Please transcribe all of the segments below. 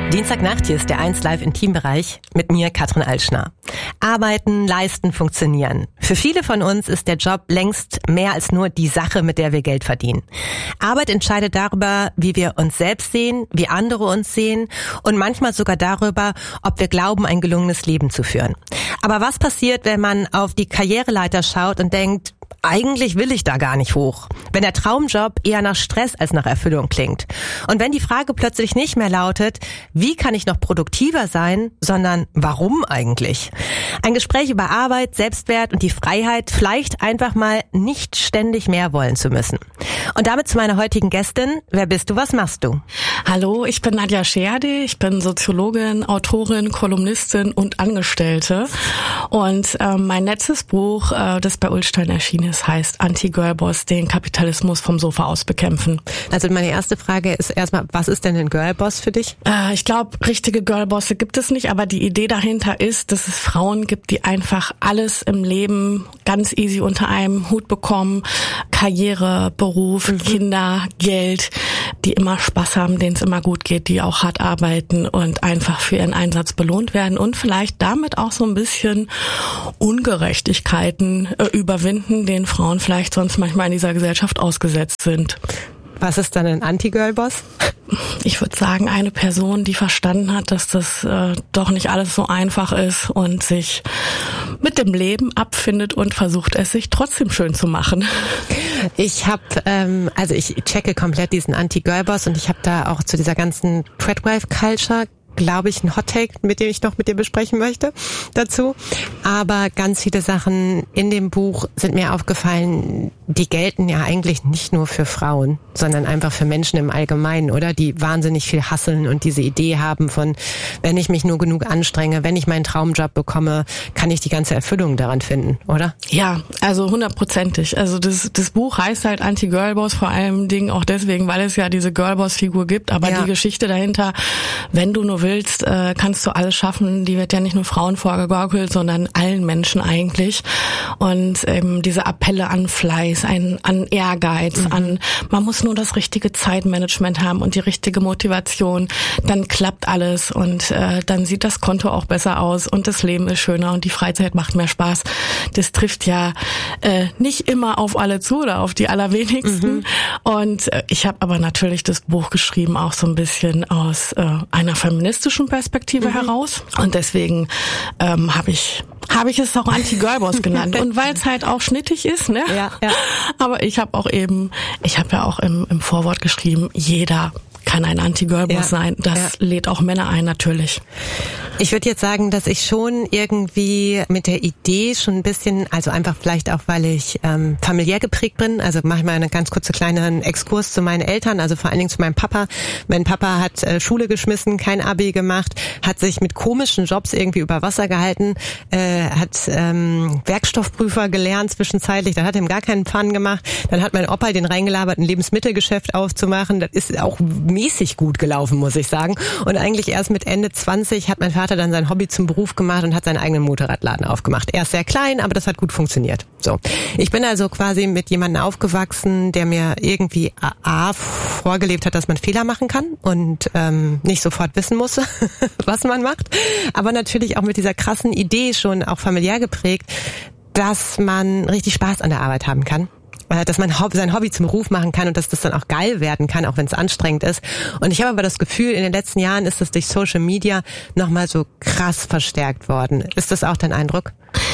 Dienstagnacht, hier ist der 1 Live Intimbereich mit mir, Katrin Altschner. Arbeiten, leisten, funktionieren. Für viele von uns ist der Job längst mehr als nur die Sache, mit der wir Geld verdienen. Arbeit entscheidet darüber, wie wir uns selbst sehen, wie andere uns sehen und manchmal sogar darüber, ob wir glauben, ein gelungenes Leben zu führen. Aber was passiert, wenn man auf die Karriereleiter schaut und denkt, eigentlich will ich da gar nicht hoch? Wenn der Traumjob eher nach Stress als nach Erfüllung klingt. Und wenn die Frage plötzlich nicht mehr lautet, wie kann ich noch produktiver sein, sondern warum eigentlich? Ein Gespräch über Arbeit, Selbstwert und die Freiheit, vielleicht einfach mal nicht ständig mehr wollen zu müssen. Und damit zu meiner heutigen Gästin. Wer bist du, was machst du? Hallo, ich bin Nadja Scherde, ich bin Soziologin, Autorin, Kolumnistin und Angestellte. Und mein letztes Buch, das bei Ullstein erschienen ist, heißt Anti-Girlboss, den Kapitalismus vom Sofa aus bekämpfen. Also meine erste Frage ist erstmal, was ist denn ein Girlboss für dich? Ich glaube, richtige Girlbosse gibt es nicht, aber die Idee dahinter ist, dass es Frauen gibt, die einfach alles im Leben ganz easy unter einem Hut bekommen. Karriere, Beruf, Kinder, Geld, die immer Spaß haben, denen es immer gut geht, die auch hart arbeiten und einfach für ihren Einsatz belohnt werden und vielleicht damit auch so ein bisschen Ungerechtigkeiten überwinden, denen Frauen vielleicht sonst manchmal in dieser Gesellschaft ausgesetzt sind. Was ist dann ein Anti-Girlboss? Ich würde sagen, eine Person, die verstanden hat, dass das doch nicht alles so einfach ist und sich mit dem Leben abfindet und versucht, es sich trotzdem schön zu machen. Ich checke komplett diesen Anti-Girlboss und ich habe da auch zu dieser ganzen Threadwife-Culture, glaube ich, ein Hot-Take, mit dem ich noch mit dir besprechen möchte dazu. Aber ganz viele Sachen in dem Buch sind mir aufgefallen, die gelten ja eigentlich nicht nur für Frauen, sondern einfach für Menschen im Allgemeinen, oder? Die wahnsinnig viel hasseln und diese Idee haben von, wenn ich mich nur genug anstrenge, wenn ich meinen Traumjob bekomme, kann ich die ganze Erfüllung daran finden, oder? Ja, also 100%. Also das Buch heißt halt Anti-Girlboss, vor allem Dingen auch deswegen, weil es ja diese Girlboss-Figur gibt, aber die Geschichte dahinter, wenn du nur willst, kannst du alles schaffen, die wird ja nicht nur Frauen vorgegaukelt, sondern allen Menschen eigentlich. Und diese Appelle an Fleiß, an Ehrgeiz, man muss nur das richtige Zeitmanagement haben und die richtige Motivation, dann klappt alles und dann sieht das Konto auch besser aus und das Leben ist schöner und die Freizeit macht mehr Spaß. Das trifft ja nicht immer auf alle zu oder auf die allerwenigsten. Und ich habe aber natürlich das Buch geschrieben, auch so ein bisschen aus einer feministischen Perspektive heraus. Und deswegen habe ich es auch Anti-Girlboss genannt. Und weil es halt auch schnittig ist, ne? Ja. Aber ich habe ja auch im Vorwort geschrieben, jeder kann ein Anti-Girlboss sein. Das lädt auch Männer ein, natürlich. Ich würde jetzt sagen, dass ich schon irgendwie mit der Idee schon ein bisschen, also einfach vielleicht auch, weil ich familiär geprägt bin, also mache ich mal einen ganz kurzen kleinen Exkurs zu meinen Eltern, also vor allen Dingen zu meinem Papa. Mein Papa hat Schule geschmissen, kein Abi gemacht, hat sich mit komischen Jobs irgendwie über Wasser gehalten, hat Werkstoffprüfer gelernt zwischenzeitlich, dann hat ihm gar keinen Fun gemacht. Dann hat mein Opa den reingelabert, ein Lebensmittelgeschäft aufzumachen. Das ist auch mäßig gut gelaufen, muss ich sagen. Und eigentlich erst mit Ende 20 hat mein Vater dann sein Hobby zum Beruf gemacht und hat seinen eigenen Motorradladen aufgemacht. Er ist sehr klein, aber das hat gut funktioniert. So, ich bin also quasi mit jemandem aufgewachsen, der mir irgendwie vorgelebt hat, dass man Fehler machen kann und nicht sofort wissen muss, was man macht. Aber natürlich auch mit dieser krassen Idee schon auch familiär geprägt, dass man richtig Spaß an der Arbeit haben kann. Dass man sein Hobby zum Beruf machen kann und dass das dann auch geil werden kann, auch wenn es anstrengend ist. Und ich habe aber das Gefühl, in den letzten Jahren ist das durch Social Media nochmal so krass verstärkt worden. Ist das auch dein Eindruck?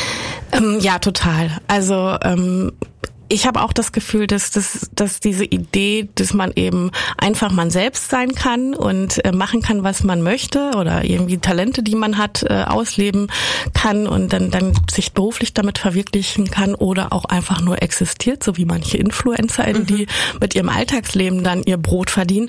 Ja, total. Also ich habe auch das Gefühl, dass diese Idee, dass man eben einfach man selbst sein kann und machen kann, was man möchte oder irgendwie Talente, die man hat, ausleben kann und dann sich beruflich damit verwirklichen kann oder auch einfach nur existiert, so wie manche InfluencerInnen, die mit ihrem Alltagsleben dann ihr Brot verdienen.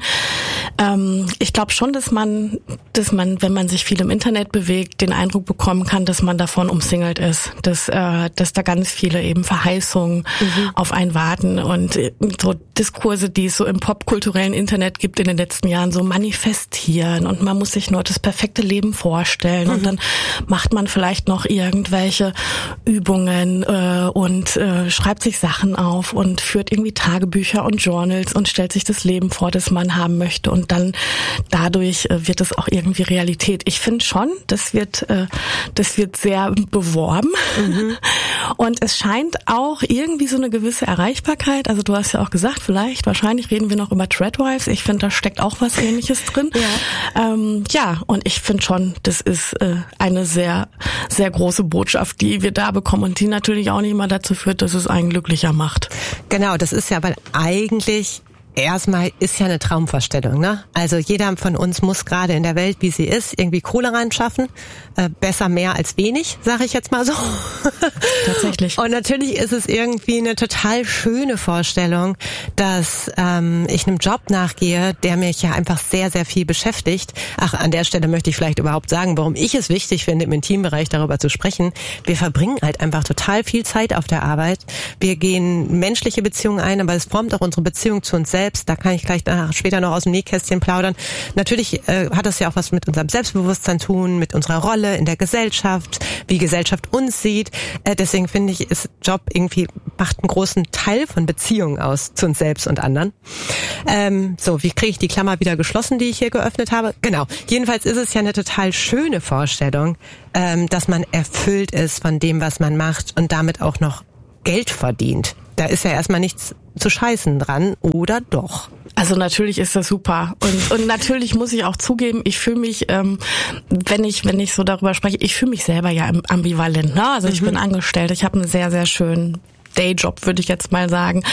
Ich glaube schon, dass man, wenn man sich viel im Internet bewegt, den Eindruck bekommen kann, dass man davon umsingelt ist, dass da ganz viele eben Verheißungen auf einen warten und so Diskurse, die es so im popkulturellen Internet gibt in den letzten Jahren, so manifestieren und man muss sich nur das perfekte Leben vorstellen und dann macht man vielleicht noch irgendwelche Übungen und schreibt sich Sachen auf und führt irgendwie Tagebücher und Journals und stellt sich das Leben vor, das man haben möchte und dann dadurch wird es auch irgendwie Realität. Ich finde schon, das wird sehr beworben und es scheint auch irgendwie so eine gewisse Erreichbarkeit, also du hast ja auch gesagt, wahrscheinlich reden wir noch über Threadwives, ich finde, da steckt auch was Ähnliches drin. Ja, und ich finde schon, das ist eine sehr, sehr große Botschaft, die wir da bekommen und die natürlich auch nicht immer dazu führt, dass es einen glücklicher macht. Genau, das ist ja aber eigentlich erstmal ist ja eine Traumvorstellung, ne? Also jeder von uns muss gerade in der Welt, wie sie ist, irgendwie Kohle reinschaffen. Besser mehr als wenig, sage ich jetzt mal so. Tatsächlich. Und natürlich ist es irgendwie eine total schöne Vorstellung, dass ich einem Job nachgehe, der mich ja einfach sehr, sehr viel beschäftigt. Ach, an der Stelle möchte ich vielleicht überhaupt sagen, warum ich es wichtig finde, im Intimbereich darüber zu sprechen. Wir verbringen halt einfach total viel Zeit auf der Arbeit. Wir gehen menschliche Beziehungen ein, aber es formt auch unsere Beziehung zu uns selbst. Da kann ich gleich später noch aus dem Nähkästchen plaudern. Natürlich hat das ja auch was mit unserem Selbstbewusstsein zu tun, mit unserer Rolle in der Gesellschaft, wie Gesellschaft uns sieht. Deswegen finde ich, ist Job irgendwie macht einen großen Teil von Beziehungen aus zu uns selbst und anderen. So, wie kriege ich die Klammer wieder geschlossen, die ich hier geöffnet habe? Genau. Jedenfalls ist es ja eine total schöne Vorstellung, dass man erfüllt ist von dem, was man macht und damit auch noch Geld verdient. Da ist ja erstmal nichts zu scheißen dran, oder doch? Also natürlich ist das super und natürlich muss ich auch zugeben, ich fühle mich, wenn ich so darüber spreche, ich fühle mich selber ja ambivalent. Ne? Also ich bin angestellt, ich habe einen sehr, sehr schönen Dayjob, würde ich jetzt mal sagen.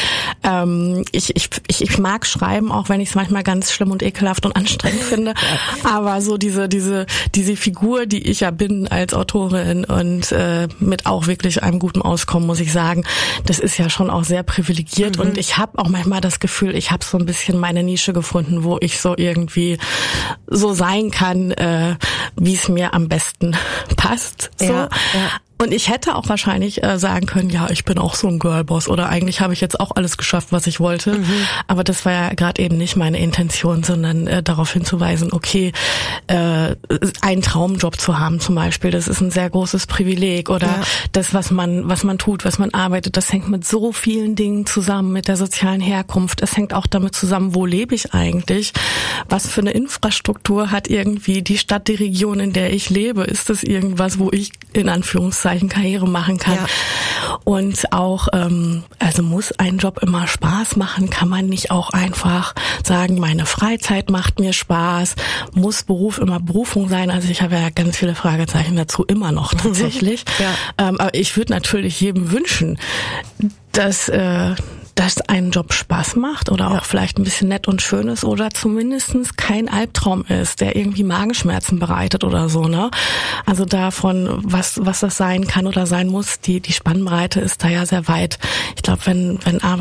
Ich mag schreiben, auch wenn ich es manchmal ganz schlimm und ekelhaft und anstrengend finde. Aber so diese Figur, die ich ja bin als Autorin und mit auch wirklich einem guten Auskommen, muss ich sagen, das ist ja schon auch sehr privilegiert. Und ich habe auch manchmal das Gefühl, ich habe so ein bisschen meine Nische gefunden, wo ich so irgendwie so sein kann, wie es mir am besten passt. So. Ja. Und ich hätte auch wahrscheinlich sagen können, ja, ich bin auch so ein Girlboss oder eigentlich habe ich jetzt auch alles geschafft, was ich wollte. Aber das war ja gerade eben nicht meine Intention, sondern darauf hinzuweisen, okay, einen Traumjob zu haben zum Beispiel, das ist ein sehr großes Privileg. Oder das, was man tut, was man arbeitet, das hängt mit so vielen Dingen zusammen, mit der sozialen Herkunft. Es hängt auch damit zusammen, wo lebe ich eigentlich? Was für eine Infrastruktur hat irgendwie die Stadt, die Region, in der ich lebe? Ist das irgendwas, wo ich in Anführungszeichen Karriere machen kann? Ja. Und auch, also muss ein Job immer Spaß machen? Kann man nicht auch einfach sagen, meine Freizeit macht mir Spaß? Muss Beruf immer Berufung sein? Also ich habe ja ganz viele Fragezeichen dazu immer noch tatsächlich. Aber ich würde natürlich jedem wünschen, dass ein Job Spaß macht oder auch vielleicht ein bisschen nett und schön ist oder zumindest kein Albtraum ist, der irgendwie Magenschmerzen bereitet oder so, ne? Also davon, was das sein kann oder sein muss, die Spannbreite ist da ja sehr weit. Ich glaube, wenn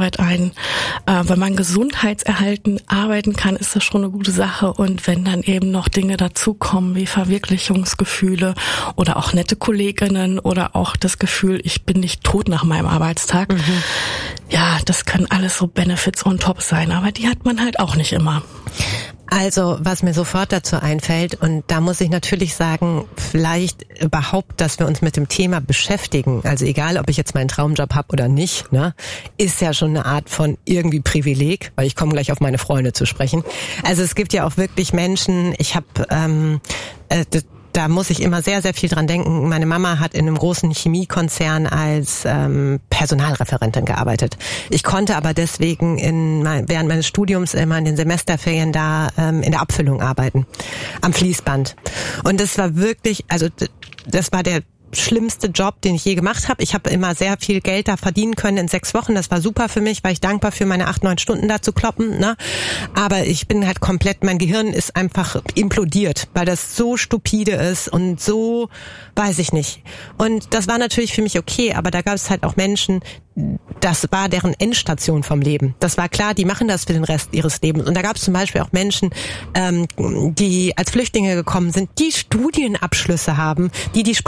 man gesundheitserhalten arbeiten kann, ist das schon eine gute Sache. Und wenn dann eben noch Dinge dazukommen wie Verwirklichungsgefühle oder auch nette Kolleginnen oder auch das Gefühl, ich bin nicht tot nach meinem Arbeitstag, ja, das können alles so Benefits on top sein, aber die hat man halt auch nicht immer. Also, was mir sofort dazu einfällt, und da muss ich natürlich sagen, vielleicht überhaupt, dass wir uns mit dem Thema beschäftigen, also egal, ob ich jetzt meinen Traumjob habe oder nicht, ne, ist ja schon eine Art von irgendwie Privileg, weil ich komme gleich auf meine Freunde zu sprechen. Also es gibt ja auch wirklich Menschen, ich habe da muss ich immer sehr, sehr viel dran denken. Meine Mama hat in einem großen Chemiekonzern als Personalreferentin gearbeitet. Ich konnte aber deswegen während meines Studiums immer in den Semesterferien da in der Abfüllung arbeiten, am Fließband. Und das war wirklich, also das war der schlimmste Job, den ich je gemacht habe. Ich habe immer sehr viel Geld da verdienen können in 6 Wochen. Das war super für mich, weil ich dankbar für meine 8-9 Stunden da zu kloppen. Ne? Aber ich bin halt komplett, mein Gehirn ist einfach implodiert, weil das so stupide ist und so, weiß ich nicht. Und das war natürlich für mich okay, aber da gab es halt auch Menschen, das war deren Endstation vom Leben. Das war klar, die machen das für den Rest ihres Lebens. Und da gab es zum Beispiel auch Menschen, die als Flüchtlinge gekommen sind, die Studienabschlüsse haben, die Sprache aber nicht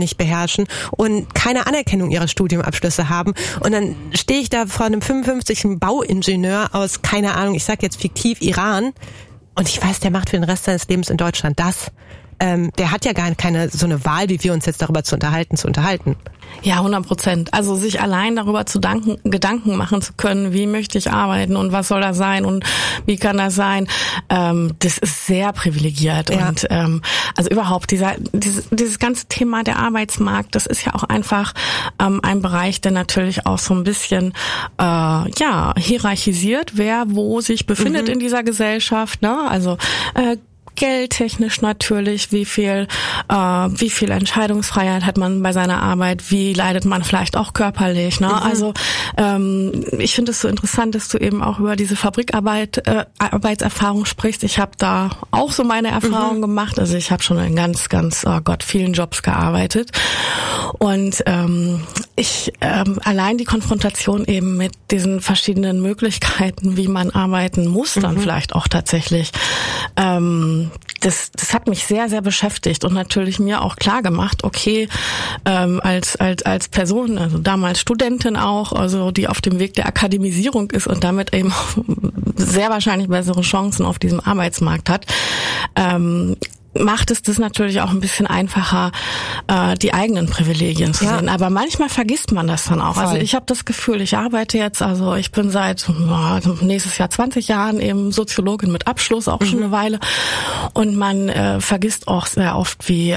nicht beherrschen und keine Anerkennung ihrer Studiumabschlüsse haben. Und dann stehe ich da vor einem 55-jährigen Bauingenieur aus, keine Ahnung, ich sag jetzt fiktiv Iran, und ich weiß, der macht für den Rest seines Lebens in Deutschland das. Der hat ja gar keine so eine Wahl, wie wir uns jetzt darüber zu unterhalten. Ja, 100%. Also sich allein darüber Gedanken machen zu können, wie möchte ich arbeiten und was soll das sein und wie kann das sein, das ist sehr privilegiert. Ja. Und also überhaupt dieses ganze Thema der Arbeitsmarkt, das ist ja auch einfach ein Bereich, der natürlich auch so ein bisschen hierarchisiert, wer wo sich befindet in dieser Gesellschaft, ne? Also geldtechnisch natürlich, wie viel Entscheidungsfreiheit hat man bei seiner Arbeit, wie leidet man vielleicht auch körperlich, ne? Also ich finde es so interessant, dass du eben auch über diese Arbeitserfahrung sprichst. Ich habe da auch so meine Erfahrungen gemacht. Also ich habe schon in ganz vielen Jobs gearbeitet und allein die Konfrontation eben mit diesen verschiedenen Möglichkeiten, wie man arbeiten muss, dann vielleicht auch tatsächlich, das hat mich sehr, sehr beschäftigt und natürlich mir auch klar gemacht, okay, als Person, also damals Studentin auch, also die auf dem Weg der Akademisierung ist und damit eben sehr wahrscheinlich bessere Chancen auf diesem Arbeitsmarkt hat, macht es das natürlich auch ein bisschen einfacher, die eigenen Privilegien zu sehen. Aber manchmal vergisst man das dann auch. Voll. Also ich habe das Gefühl, ich arbeite jetzt, also ich bin seit nächstes Jahr 20 Jahren eben Soziologin mit Abschluss, auch schon eine Weile. Und man vergisst auch sehr oft, wie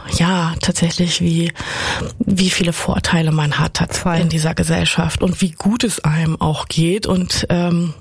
viele Vorteile man hat in dieser Gesellschaft und wie gut es einem auch geht. Und